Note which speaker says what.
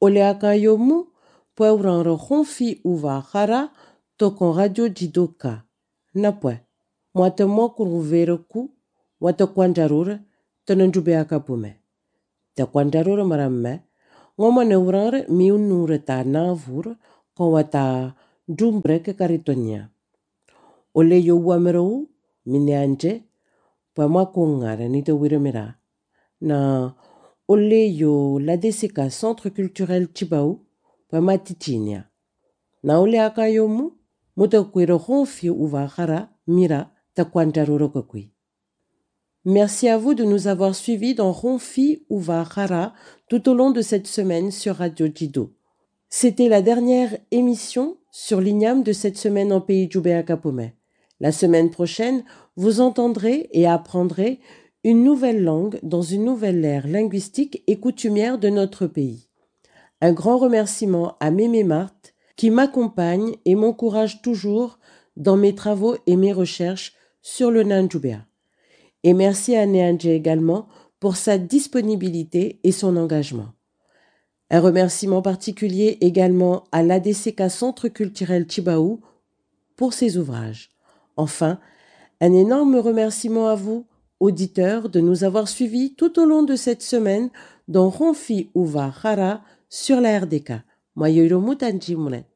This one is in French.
Speaker 1: Oleakayomu, Pueuranro Honfi Uva Hara, Tokon Radio Jidoka. Napwe, Mwata Mokuruveroku, Wata Kwanjarura, Tonanjubeaka Pume. Ta Kwanjarura Maramme, Ngoma Neurare, Miunure ta Navur, Kowata Jumbreke Karitonia. Ole yo wamerou, Mineanje, Pamwakongara, Nito Wiremera. Na Ole yo l'ADCK Centre Culturel Chibao, Pamatitinia. Na ole akayomu, Mutakwiro Honfi Uva Hara, Mira, Takwanjarurokokui. Merci à vous de nous avoir suivis dans Honfi Uva Hara tout au long de cette semaine sur Radio Jido. C'était la dernière émission sur l'Igname de cette semaine en pays Djoubéakapomé. La semaine prochaine, vous entendrez et apprendrez une nouvelle langue dans une nouvelle ère linguistique et coutumière de notre pays. Un grand remerciement à Mémé Marthe qui m'accompagne et m'encourage toujours dans mes travaux et mes recherches sur le Nanjoubéa. Et merci à Néandje également pour sa disponibilité et son engagement. Un remerciement particulier également à l'ADCK Centre Culturel Chibaou pour ses ouvrages. Enfin, un énorme remerciement à vous, auditeurs, de nous avoir suivis tout au long de cette semaine dans Honfi Uva Hara sur la RDK. Mayoiro Mutanji Mounet.